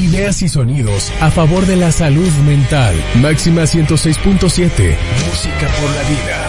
ideas y sonidos a favor de la salud mental. Máxima 106.7. Música por la vida.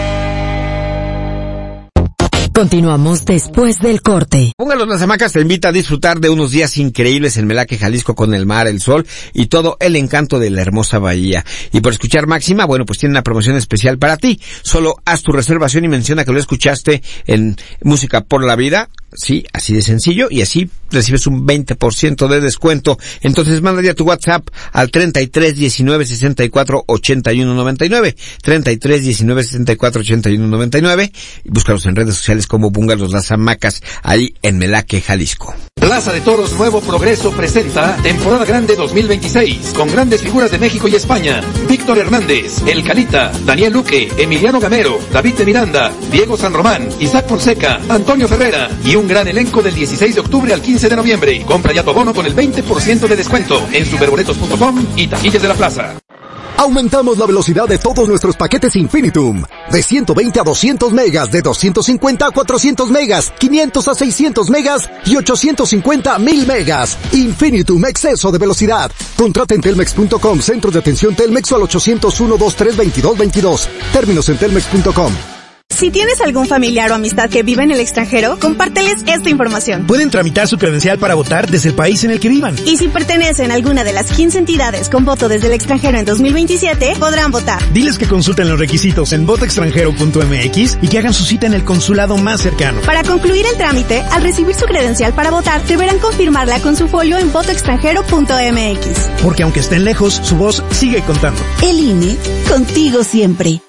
Continuamos después del corte. Bungalows Las Hamacas te invita a disfrutar de unos días increíbles en Melaque, Jalisco, con el mar, el sol y todo el encanto de la hermosa bahía. Y por escuchar Máxima, bueno, pues tiene una promoción especial para ti. Solo haz tu reservación y menciona que lo escuchaste en Música por la Vida. Sí, así de sencillo, y así recibes un 20% de descuento. Entonces manda ya tu WhatsApp al 33 19 64 81 99, 33 19 64 81 99, y búscalos en redes sociales como Bungalows Las Hamacas, ahí en Melaque, Jalisco. Plaza de Toros Nuevo Progreso presenta Temporada Grande 2026, con grandes figuras de México y España: Víctor Hernández, El Calita, Daniel Luque, Emiliano Gamero, David de Miranda, Diego San Román, Isaac Fonseca, Antonio Ferrera, y un gran elenco del 16 de octubre al 15 de noviembre. Compra ya tu abono con el 20% de descuento en superboletos.com y taquillas de la plaza. Aumentamos la velocidad de todos nuestros paquetes Infinitum. De 120 a 200 megas, de 250 a 400 megas, 500 a 600 megas y 850 a 1000 megas. Infinitum, exceso de velocidad. Contrata en telmex.com, centros de atención Telmex, o al 801-2322-22. Términos en telmex.com. Si tienes algún familiar o amistad que vive en el extranjero, compárteles esta información. Pueden tramitar su credencial para votar desde el país en el que vivan. Y si pertenecen a alguna de las 15 entidades con voto desde el extranjero en 2027, podrán votar. Diles que consulten los requisitos en votoextranjero.mx y que hagan su cita en el consulado más cercano. Para concluir el trámite, al recibir su credencial para votar, deberán confirmarla con su folio en votoextranjero.mx. Porque aunque estén lejos, su voz sigue contando. El INE, contigo siempre.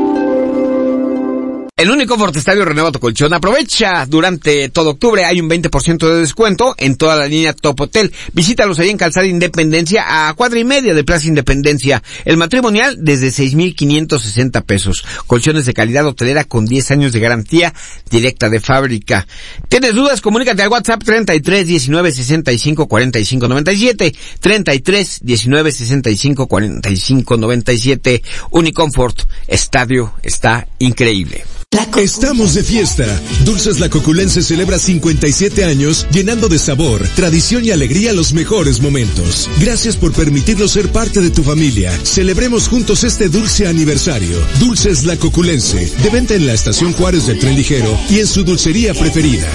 El Uniconfort Estadio renueva tu colchón. Aprovecha durante todo octubre. Hay un 20% de descuento en toda la línea Top Hotel. Visítalos ahí en Calzada Independencia, a cuadra y media de Plaza Independencia. El matrimonial desde 6,560 pesos. Colchones de calidad hotelera con 10 años de garantía directa de fábrica. ¿Tienes dudas? Comunícate al WhatsApp 33 19 65 45 97. 33 19 65 45 97. Uniconfort Estadio está increíble. Estamos de fiesta. Dulces La Coculense celebra 57 años llenando de sabor, tradición y alegría los mejores momentos. Gracias por permitirnos ser parte de tu familia. Celebremos juntos este dulce aniversario. Dulces La Coculense, de venta en la Estación Juárez del Tren Ligero y en su dulcería preferida.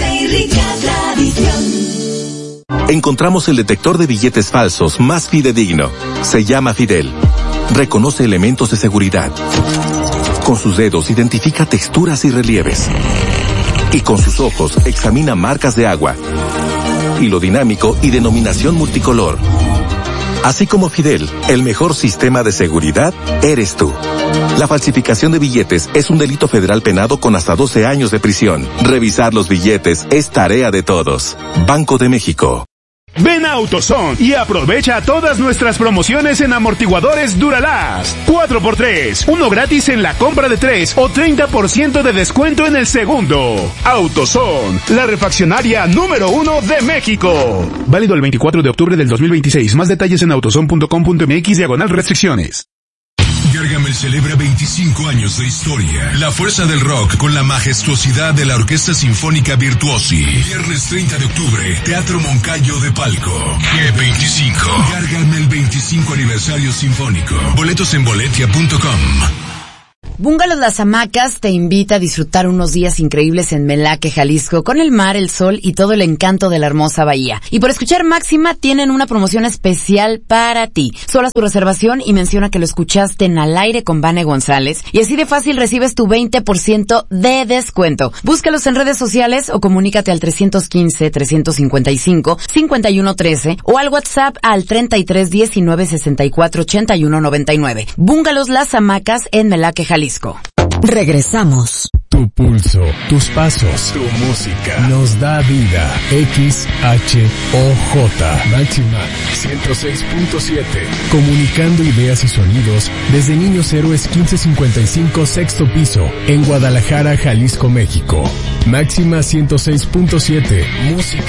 Encontramos el detector de billetes falsos más fidedigno. Se llama Fidel. Reconoce elementos de seguridad. Con sus dedos identifica texturas y relieves. Y con sus ojos examina marcas de agua, hilo dinámico y denominación multicolor. Así como Fidel, el mejor sistema de seguridad eres tú. La falsificación de billetes es un delito federal penado con hasta 12 años de prisión. Revisar los billetes es tarea de todos. Banco de México. Ven a AutoZone y aprovecha todas nuestras promociones en amortiguadores Duralast. 4x3, 1 gratis en la compra de 3 o 30% de descuento en el segundo. AutoZone, la refaccionaria número 1 de México. Válido el 24 de octubre del 2026. Más detalles en autozone.com.mx/restricciones. Gargamel celebra 25 años de historia. La fuerza del rock con la majestuosidad de la Orquesta Sinfónica Virtuosi. Viernes 30 de octubre, Teatro Moncayo de Palco. G25. Gargamel 25 aniversario sinfónico. Boletos en boletia.com. Bungalows Las Hamacas te invita a disfrutar unos días increíbles en Melaque, Jalisco, con el mar, el sol y todo el encanto de la hermosa bahía. Y por escuchar Máxima tienen una promoción especial para ti. Solo haz tu reservación y menciona que lo escuchaste en Al Aire con Vane González y así de fácil recibes tu 20% de descuento. Búscalos en redes sociales o comunícate al 315-355-5113 o al WhatsApp al 33 19 64 81 99. Bungalows Las Hamacas en Melaque, Jalisco. Regresamos. Tu pulso, tus pasos, tu música nos da vida. XHOJ Máxima 106.7. Comunicando ideas y sonidos desde Niños Héroes 1555 sexto piso en Guadalajara, Jalisco, México. Máxima 106.7. Música